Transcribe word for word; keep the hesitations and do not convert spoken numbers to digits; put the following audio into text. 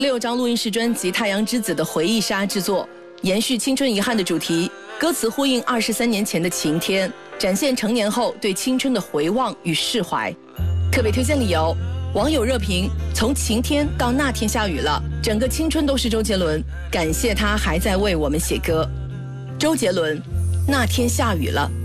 六张录音室专辑《太阳之子》的回忆杀制作，延续青春遗憾的主题，歌词呼应二十三年前的晴天，展现成年后对青春的回望与释怀。特别推荐理由，网友热评：从晴天到那天下雨了，整个青春都是周杰伦，感谢他还在为我们写歌。周杰伦，那天下雨了。